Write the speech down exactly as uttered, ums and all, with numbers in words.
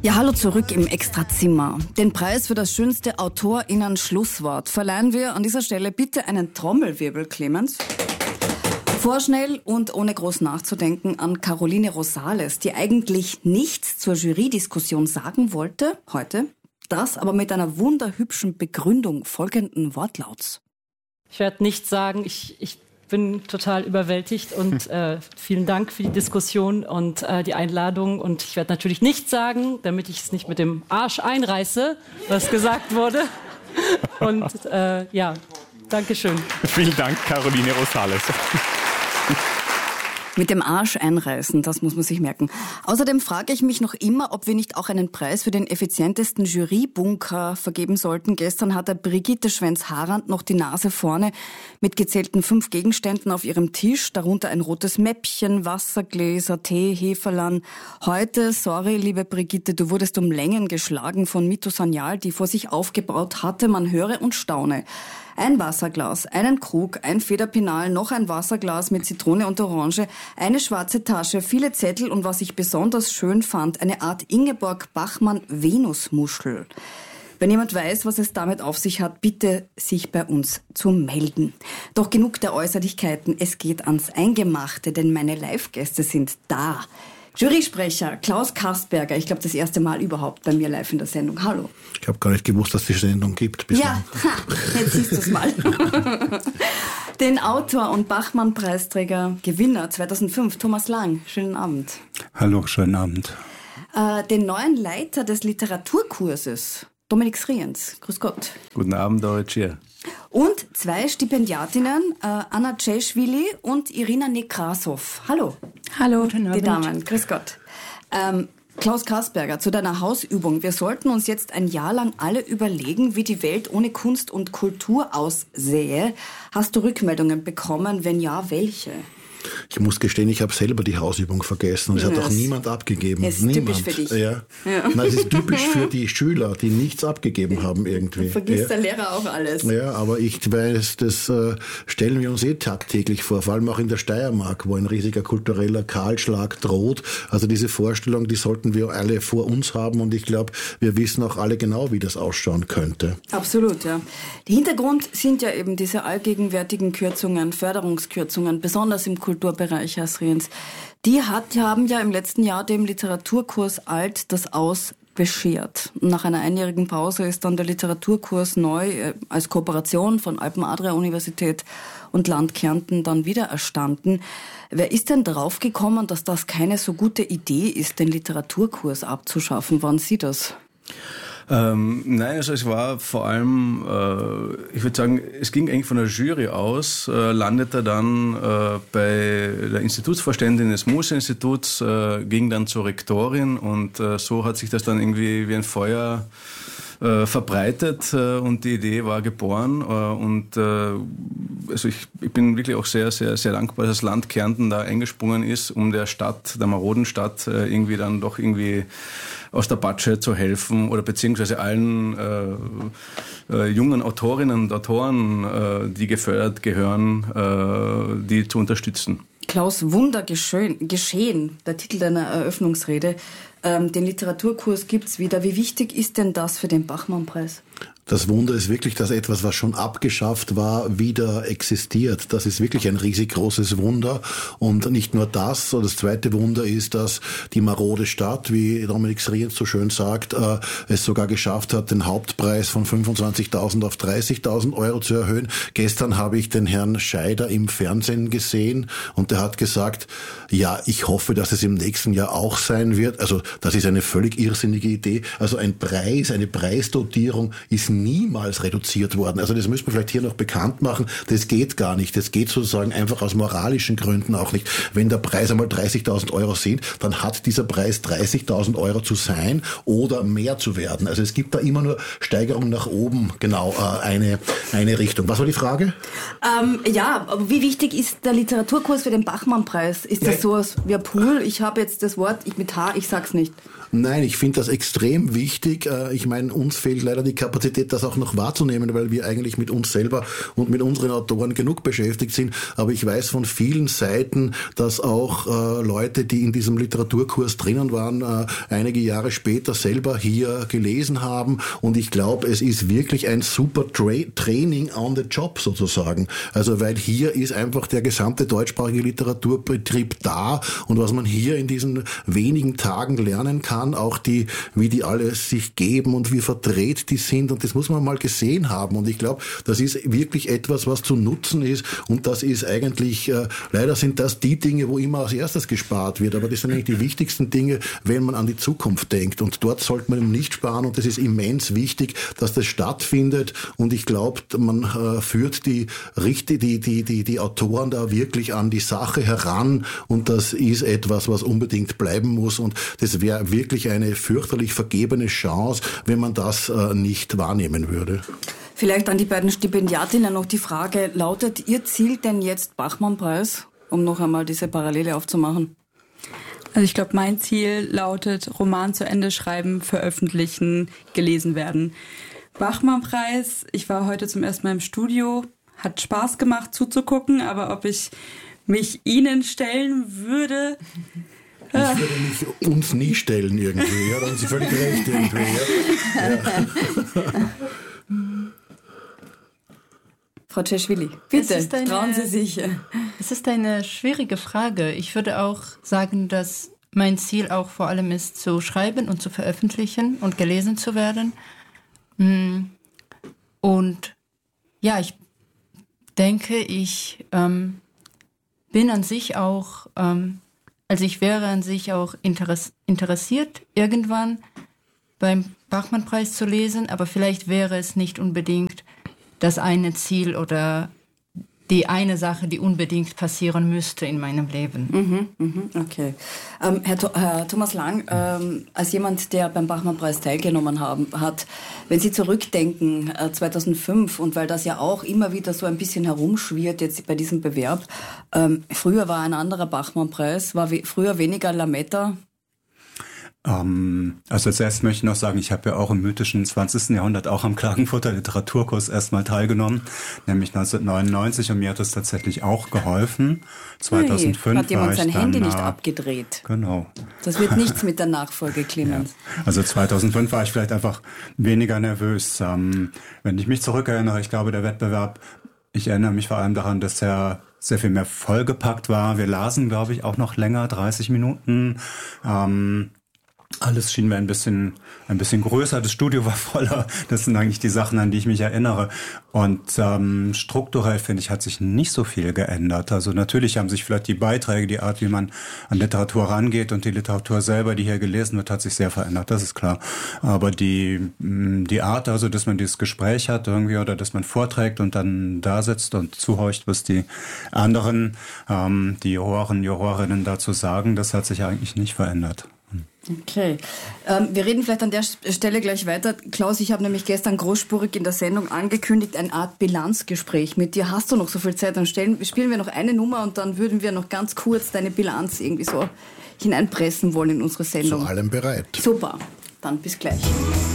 Ja, hallo zurück im Extrazimmer. Den Preis für das schönste AutorInnen-Schlusswort verleihen wir an dieser Stelle bitte einen Trommelwirbel, Clemens. Vorschnell und ohne groß nachzudenken an Caroline Rosales, die eigentlich nichts zur Jury-Diskussion sagen wollte, heute, das aber mit einer wunderhübschen Begründung folgenden Wortlauts. Ich werde nichts sagen, ich, ich bin total überwältigt und äh, vielen Dank für die Diskussion und äh, die Einladung. Und ich werde natürlich nichts sagen, damit ich es nicht mit dem Arsch einreiße, was gesagt wurde. Und äh, ja, Dankeschön. Vielen Dank, Caroline Rosales. Mit dem Arsch einreißen, das muss man sich merken. Außerdem frage ich mich noch immer, ob wir nicht auch einen Preis für den effizientesten Jurybunker vergeben sollten. Gestern hat der Brigitte Schwenz-Harand noch die Nase vorne mit gezählten fünf Gegenständen auf ihrem Tisch, darunter ein rotes Mäppchen, Wassergläser, Tee, Heferlan. Heute, sorry, liebe Brigitte, du wurdest um Längen geschlagen von Mito Sanyal, die vor sich aufgebaut hatte. Man höre und staune. Ein Wasserglas, einen Krug, ein Federpinal, noch ein Wasserglas mit Zitrone und Orange, eine schwarze Tasche, viele Zettel und was ich besonders schön fand, eine Art Ingeborg Bachmann-Venusmuschel. Wenn jemand weiß, was es damit auf sich hat, bitte sich bei uns zu melden. Doch genug der Äußerlichkeiten, es geht ans Eingemachte, denn meine Live-Gäste sind da. Jurysprecher Klaus Kastberger, ich glaube das erste Mal überhaupt bei mir live in der Sendung. Hallo. Ich habe gar nicht gewusst, dass es die Sendung gibt. Bislang. Ja, ha, jetzt siehst du es mal. Den Autor und Bachmann-Preisträger, Gewinner zweitausendfünf, Thomas Lang. Schönen Abend. Hallo, schönen Abend. Äh, den neuen Leiter des Literaturkurses, Dominik Sriens. Grüß Gott. Guten Abend, Deutsche. Und zwei Stipendiatinnen, äh, Anna Ceschwili und Irina Nekrasov. Hallo. Hallo. Die Damen. Grüß Gott. Ähm, Klaus Kastberger, zu deiner Hausübung. Wir sollten uns jetzt ein Jahr lang alle überlegen, wie die Welt ohne Kunst und Kultur aussähe. Hast du Rückmeldungen bekommen? Wenn ja, welche? Ich muss gestehen, ich habe selber die Hausübung vergessen und es hat auch niemand abgegeben. Das ist niemand. typisch für dich. Ja. Ja. Nein, es ist typisch für die Schüler, die nichts abgegeben haben irgendwie. Vergisst ja. der Lehrer auch alles. Ja, aber ich weiß, das äh, stellen wir uns eh tagtäglich vor, vor allem auch in der Steiermark, wo ein riesiger kultureller Kahlschlag droht. Also diese Vorstellung, die sollten wir alle vor uns haben und ich glaube, wir wissen auch alle genau, wie das ausschauen könnte. Absolut, ja. Der Hintergrund sind ja eben diese allgegenwärtigen Kürzungen, Förderungskürzungen, besonders im Kulturbereich, Herr Sriens. Die hat, haben ja im letzten Jahr dem Literaturkurs Alt das Aus beschert. Nach einer einjährigen Pause ist dann der Literaturkurs neu äh, als Kooperation von Alpen-Adria-Universität und Land Kärnten dann wieder erstanden. Wer ist denn draufgekommen, dass das keine so gute Idee ist, den Literaturkurs abzuschaffen? Waren Sie das? Ähm, nein, also es war vor allem, äh, ich würde sagen, es ging eigentlich von der Jury aus, äh, landete dann äh, bei der Institutsvorständin des Muse-Instituts, äh, ging dann zur Rektorin und äh, so hat sich das dann irgendwie wie ein Feuer äh, verbreitet äh, und die Idee war geboren äh, und äh, also ich, ich bin wirklich auch sehr, sehr, sehr dankbar, dass das Land Kärnten da eingesprungen ist, um der Stadt, der maroden Stadt äh, irgendwie dann doch irgendwie aus der Patsche zu helfen oder beziehungsweise allen äh, äh, jungen Autorinnen und Autoren, äh, die gefördert gehören, äh, die zu unterstützen. Klaus, Wunder geschehen, geschehen, der Titel deiner Eröffnungsrede. Ähm, den Literaturkurs gibt's wieder. Wie wichtig ist denn das für den Bachmann-Preis? Das Wunder ist wirklich, dass etwas, was schon abgeschafft war, wieder existiert. Das ist wirklich ein riesig großes Wunder. Und nicht nur das, sondern das zweite Wunder ist, dass die marode Stadt, wie Dominik Sriens so schön sagt, äh, es sogar geschafft hat, den Hauptpreis von fünfundzwanzigtausend auf dreißigtausend Euro zu erhöhen. Gestern habe ich den Herrn Scheider im Fernsehen gesehen und der hat gesagt, ja, ich hoffe, dass es im nächsten Jahr auch sein wird. Also das ist eine völlig irrsinnige Idee. Also ein Preis, eine Preisdotierung ist niemals reduziert worden. Also das müssen wir vielleicht hier noch bekannt machen. Das geht gar nicht. Das geht sozusagen einfach aus moralischen Gründen auch nicht. Wenn der Preis einmal dreißigtausend Euro sind, dann hat dieser Preis dreißigtausend Euro zu sein oder mehr zu werden. Also es gibt da immer nur Steigerung nach oben, genau, eine, eine Richtung. Was war die Frage? Ähm, ja, aber wie wichtig ist der Literaturkurs für den Bachmann-Preis? Ist das so wie ein Pool? Ich habe jetzt das Wort ich mit H, ich sag's nicht. Nein, ich finde das extrem wichtig. Ich meine, uns fehlt leider die Kapazität, das auch noch wahrzunehmen, weil wir eigentlich mit uns selber und mit unseren Autoren genug beschäftigt sind. Aber ich weiß von vielen Seiten, dass auch äh, Leute, die in diesem Literaturkurs drinnen waren, äh, einige Jahre später selber hier gelesen haben. Und ich glaube, es ist wirklich ein super Tra- Training on the job sozusagen. Also weil hier ist einfach der gesamte deutschsprachige Literaturbetrieb da. Und was man hier in diesen wenigen Tagen lernen kann, auch die, wie die alle sich geben und wie verdreht die sind. Und das muss man mal gesehen haben. Und ich glaube, das ist wirklich etwas, was zu nutzen ist. Und das ist eigentlich, äh, leider sind das die Dinge, wo immer als erstes gespart wird. Aber das sind eigentlich die wichtigsten Dinge, wenn man an die Zukunft denkt. Und dort sollte man eben nicht sparen. Und das ist immens wichtig, dass das stattfindet. Und ich glaube, man äh, führt die, die, die, die, die, die Autoren da wirklich an die Sache heran. Und das ist etwas, was unbedingt bleiben muss. Und das wäre wirklich eine fürchterlich vergebene Chance, wenn man das äh, nicht wahrnehmen würde. Vielleicht an die beiden Stipendiatinnen noch die Frage, lautet Ihr Ziel denn jetzt Bachmann-Preis, um noch einmal diese Parallele aufzumachen? Also ich glaube, mein Ziel lautet Roman zu Ende schreiben, veröffentlichen, gelesen werden. Bachmann-Preis, ich war heute zum ersten Mal im Studio, hat Spaß gemacht zuzugucken, aber ob ich mich Ihnen stellen würde... Ich würde mich uns nie stellen irgendwie, ja, da haben Sie völlig recht irgendwie. Ja. Ja. Frau Ceschwili, bitte, eine, trauen Sie sich. Es ist eine schwierige Frage. Ich würde auch sagen, dass mein Ziel auch vor allem ist, zu schreiben und zu veröffentlichen und gelesen zu werden. Und ja, ich denke, ich ähm, bin an sich auch... Ähm, Also ich wäre an sich auch interessiert, irgendwann beim Bachmann-Preis zu lesen, aber vielleicht wäre es nicht unbedingt das eine Ziel oder die eine Sache, die unbedingt passieren müsste in meinem Leben. Mhm, mhm, okay. Ähm, Herr, Th- Herr Thomas Lang, ähm, als jemand, der beim Bachmann-Preis teilgenommen haben, hat, wenn Sie zurückdenken, äh, zweitausendfünf, und weil das ja auch immer wieder so ein bisschen herumschwirrt jetzt bei diesem Bewerb, ähm, früher war ein anderer Bachmann-Preis, war we- früher weniger Lametta. Ähm, also zuerst möchte ich noch sagen, ich habe ja auch im mythischen zwanzigsten Jahrhundert auch am Klagenfurter Literaturkurs erstmal teilgenommen, nämlich neunzehnhundertneunundneunzig, und mir hat das tatsächlich auch geholfen. zweitausendfünf hey, hat jemand war sein ich Handy dann, nicht äh, abgedreht? Genau. Das wird nichts mit der Nachfolge, Clemens. Ja. Also zweitausendfünf war ich vielleicht einfach weniger nervös. Ähm, wenn ich mich zurückerinnere, ich glaube, der Wettbewerb, ich erinnere mich vor allem daran, dass er sehr viel mehr vollgepackt war. Wir lasen, glaube ich, auch noch länger, dreißig Minuten. Ähm, Alles schien mir ein bisschen, ein bisschen größer. Das Studio war voller. Das sind eigentlich die Sachen, an die ich mich erinnere. Und ähm, strukturell, finde ich, hat sich nicht so viel geändert. Also natürlich haben sich vielleicht die Beiträge, die Art, wie man an Literatur rangeht, und die Literatur selber, die hier gelesen wird, hat sich sehr verändert. Das ist klar. Aber die, die Art, also, dass man dieses Gespräch hat irgendwie, oder dass man vorträgt und dann da sitzt und zuhorcht, was die anderen, ähm, die Juroren, Jurorinnen dazu sagen, das hat sich eigentlich nicht verändert. Okay. Ähm, wir reden vielleicht an der Stelle gleich weiter. Klaus, ich habe nämlich gestern großspurig in der Sendung angekündigt, eine Art Bilanzgespräch mit dir. Hast du noch so viel Zeit? Dann stellen, spielen wir noch eine Nummer und dann würden wir noch ganz kurz deine Bilanz irgendwie so hineinpressen wollen in unsere Sendung. Zu allem bereit. Super. Dann bis gleich.